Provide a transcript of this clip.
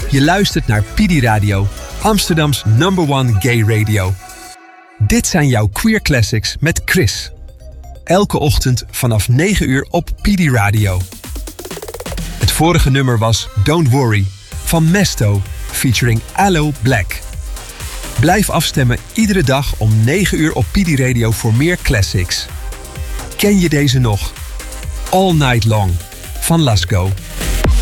Je luistert naar PD Radio, Amsterdams #1 gay radio. Dit zijn jouw Queer Classics met Chris. Elke ochtend vanaf 9 uur op PD Radio. Het vorige nummer was Don't Worry van Mesto featuring Aloe Black. Blijf afstemmen iedere dag om 9 uur op PD Radio voor meer classics. Ken je deze nog? All Night Long van Lasgo.